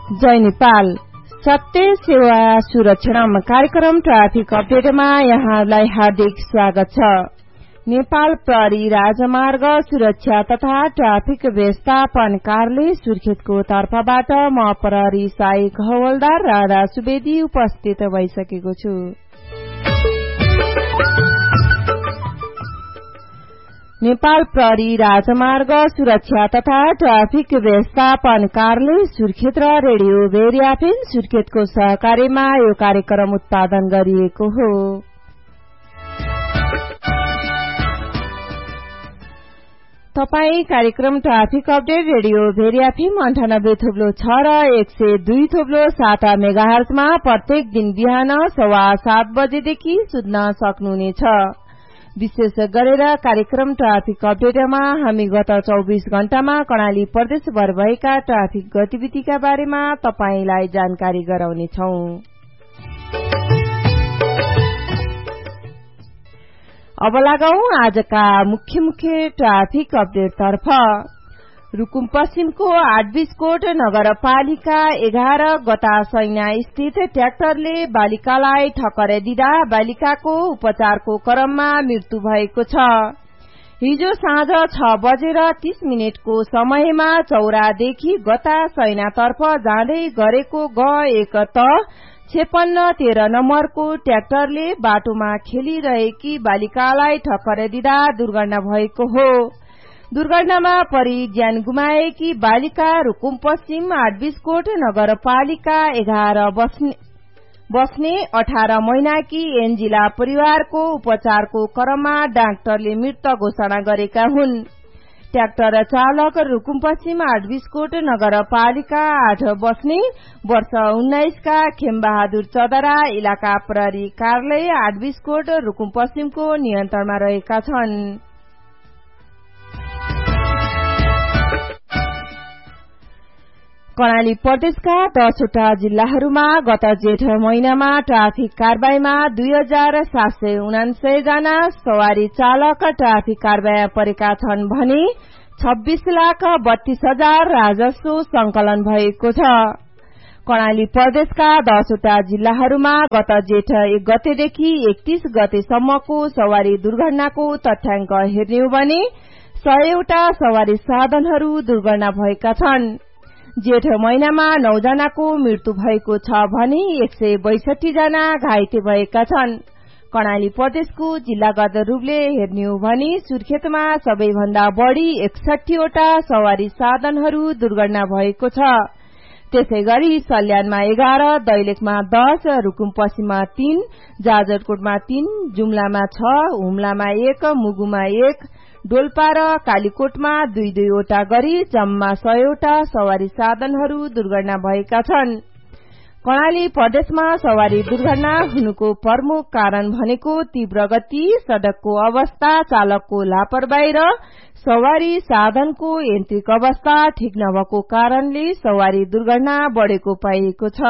जय नेपाल। सत्य सेवा सुरक्षण कार्यक्रम ट्राफिक अपडेटमा यहाँलाई हार्दिक स्वागत छ। नेपाल प्रहरी राजमार्ग सुरक्षा तथा ट्राफिक व्यवस्थापन कार्यालय सुर्खेतको तर्फबाट म प्रहरी सहायक हवलदार राधा सुवेदी उपस्थित भइसकेको छु। नेपाल प्रहरी राजमार्ग सुरक्षा तथा ट्राफिक व्यवस्थापन कार्यालय सुर्खेत र रेडियो भेरियाफिन सुर्खेतको सहकार्यमा यो कार्यक्रम उत्पादन गरिएको हो। तपाई कार्यक्रम ट्राफिक अपडेट रेडियो भेरियाफिम 98.6 र 102.7 मेगाहर्जमा प्रत्येक दिन बिहान 7:15 बजेदेखि सुन्न सक्नुहुनेछ। विशेष गरेर कार्यक्रम ट्राफिक अपडेटमा हामी गत 24 घण्टामा कर्णाली प्रदेशभर भएका ट्राफिक गतिविधिका बारेमा तपाईलाई जानकारी गराउनेछौं। अब लागौं आजका मुख्य ट्राफिक अपडेट तर्फ। रुकुम पश्चिमको 8 बिस्कोट नगरपालिका 11 गता सैना स्थित ट्र्याक्टरले बालिकालाई ठक्कर दिँदा बालिकाको उपचारको क्रममा मृत्यु भएको छ। हिजो साँझ 6:30 को समयमा चौरादेखि गता सैनातर्फ जाँदै गरेको ग1 त 5613 नम्बरको ट्र्याक्टरले बाटोमा खेलिरहेकी बालिकालाई ठक्कर दिँदा दुर्घटना भएको हो। दुर्घटनामा परि ज्यान गुमाएकी बालिका रुकुम पश्चिम 8 बिस्कोट नगरपालिका 11 बस्ने 18 महिनाकी एन्जिला परिवारको उपचारको क्रममा डाक्टरले मृत घोषणा गरेका हुन्। ट्र्याक्टर चालक रुकुम पश्चिम 8 बिस्कोट नगरपालिका 8 बस्ने वर्ष 19 का खेमबहादुर चदरा इलाका प्रहरी कार्यालय 8 बिस्कोट रुकुम पश्चिमको नियन्त्रणमा रहेका छन्। कर्णाली प्रदेशका 10 वटा जिल्लाहरूमा गत जेठ महिनामा ट्राफिक कारबाहीमा 2749 जना सवारी चालक ट्राफिक कारबाहीमा परेका छन् भने 26,32,000 राजस्व संकलन भएको छ। कर्णाली प्रदेशका 10 वटा जिल्लाहरूमा गत जेठ 1 गतेदेखि 31 गतेसम्मको सवारी दुर्घटनाको तथ्याङ्क हेर्ने हो भने 100 वटा सवारी साधनहरू दुर्घटना भएका छन्। जेठ महिनामा 9 जनाको मृत्यु भएको छ भने 162 जना घाइते भएका छन्। कर्णाली प्रदेशको जिल्लागत रूपले हेर्ने हो भने सुर्खेतमा सबैभन्दा बढ़ी 61 वटा सवारी साधनहरू दुर्घटना भएको छ। त्यसैगरी सल्यानमा 11, दैलेखमा 10, रुकुम पश्चिममा 3, जाजरकोटमा 3, जुम्लामा 6, हुम्लामा 1, मुगुमा 1, डोल्पा र कालीकोटमा 2-2 वटा गरी जम्मा 100 वटा सवारी साधनहरू दुर्घटना भएका छन्। कर्णाली प्रदेशमा सवारी दुर्घटना हुनुको प्रमुख कारण भनेको तीव्र गति, सड़कको अवस्था, चालकको लापरवाही र सवारी साधनको यान्त्रिक अवस्था ठिक नभएको कारणले सवारी दुर्घटना बढ़ेको पाइएको छ।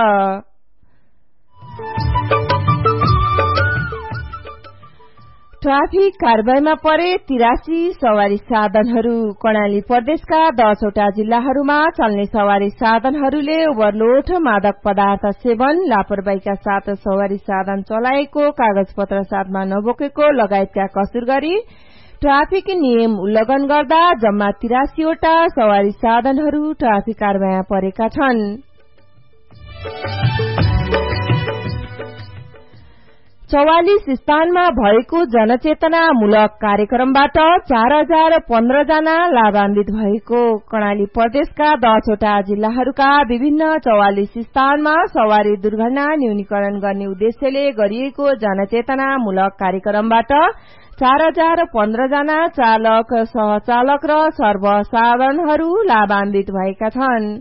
ट्राफिक कारबाहीमा परे 83 सवारी साधनहरू। कर्णाली प्रदेशका 10 वटा जिल्लाहरूमा चल्ने सवारी साधनहरूले ओभरलोड, मादक पदार्थ सेवन, लापरवाहीका साथ सवारी साधन चलाएको, कागज पत्र साथमा नबोकेको लगायतका कसुर गरी ट्राफिक नियम उल्लंघन गर्दा जम्मा 83 वटा सवारी साधनहरू ट्राफिक कारबाहीमा परेका छन्। 44 स्थानमा भएको जनचेतनामूलक कार्यक्रमबाट 4015 जना लाभान्वित भएको। कर्णाली प्रदेशका 10 वटा जिल्लाहरूका विभिन्न 44 स्थानमा सवारी दुर्घटना न्यूनीकरण गर्ने उद्देश्यले गरिएको जनचेतनामूलक कार्यक्रमबाट 4015 जना चालक, सहचालक र सर्वसाधारणहरू लाभान्वित भएका छन्।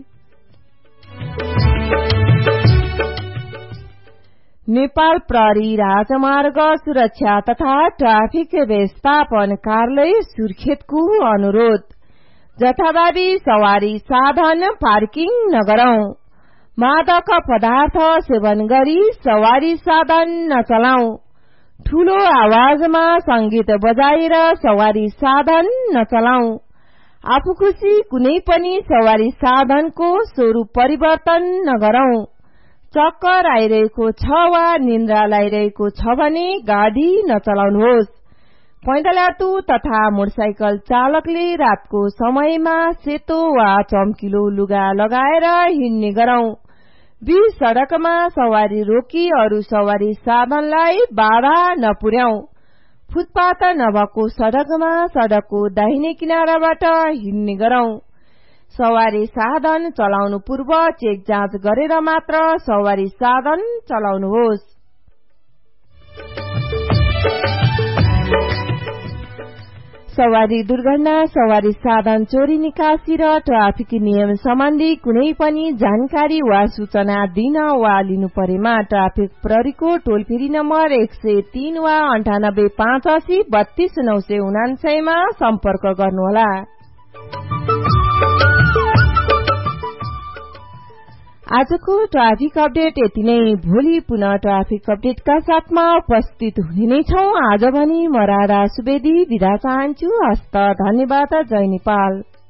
नेपाल प्रहरी राजमार्ग सुरक्षा तथा ट्राफिक व्यवस्थापन कार्यालय सुर्खेतको अनुरोध। जथाभावी सवारी साधन पार्किङ नगरौं। मादक पदार्थ सेवन गरी सवारी साधन नचलाऊ। ठूलो आवाजमा संगीत बजाएर सवारी साधन नचलाऊ। आफू खुसी कुनै पनि सवारी साधनको स्वरूप परिवर्तन नगरौं। चक्कर आइरहेको छ वा निन्द्रा लागिरहेको छ भने गाडी नचलाउनुहोस्। पैदलयात्रु तथा मोटरसाइकल चालकले रातको समयमा सेतो वा चम्किलो लुगा लगाएर हिँड्ने गरौं। बीच सड़कमा सवारी रोकी अरू सवारी साधनलाई बाधा नपुर्याऊ। फुटपाथ नभएको सड़कमा सड़कको दाहिने किनाराबाट हिँड्ने गरौं। सवारी साधन चलाउनु पूर्व चेक जाँच गरेर मात्र सवारी साधन चलाउनुहोस्। सवारी दुर्घटना, सवारी साधन चोरी निकासी र ट्राफिक नियम सम्बन्धी कुनै पनि जानकारी वा सूचना दिन वा लिनु परेमा ट्राफिक प्रहरीको टोल फ्री नम्बर 103 वा 98 580 32 949 मा सम्पर्क गर्नुहोला। आजको ट्राफिक अपडेट यति नै। भोलि पुनः ट्राफिक अपडेटका साथमा उपस्थित हुने नै छौं। आज भनी म राधा सुवेदी बिदा चाहन्छु। हस्त धन्यवाद। जय नेपाल।